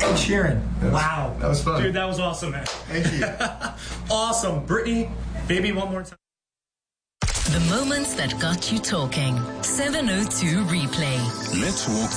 Ed Sheeran. Wow. That was fun. Dude, that was awesome, man. Thank you. Awesome. Brittany, baby, one more time. The moments that got you talking. 702 Replay. Let's walk